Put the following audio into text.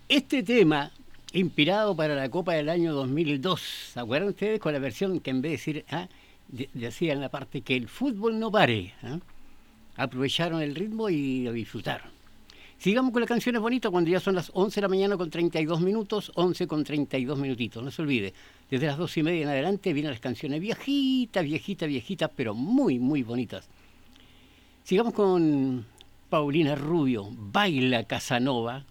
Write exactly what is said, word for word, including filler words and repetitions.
Este tema, inspirado para la Copa del año dos mil dos, ¿se acuerdan ustedes con la versión que en vez de decir, ah, de- decía en la parte que el fútbol no pare? ¿Ah? Aprovecharon el ritmo y lo disfrutaron. Sigamos con las canciones bonitas cuando ya son las once de la mañana con treinta y dos minutos, once con treinta y dos minutitos. No se olvide, desde las dos y media en adelante vienen las canciones viejitas, viejitas, viejitas, pero muy, muy bonitas. Sigamos con Paulina Rubio, Baila Casanova,